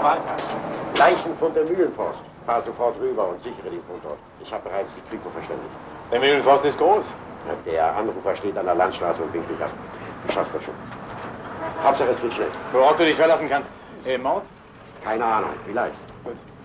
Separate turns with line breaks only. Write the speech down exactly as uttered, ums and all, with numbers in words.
Vater. Leichenfund im Mühlenforst. Fahr sofort rüber und sichere den Fund dort. Ich habe bereits die Kripo verständigt.
Der Mühlenforst ist groß.
Der Anrufer steht an der Landstraße und winkt dich ab. Du schaffst das schon. Hauptsache, es geht schnell.
Worauf du dich verlassen kannst. Äh, Mord?
Keine Ahnung, vielleicht.
Gut.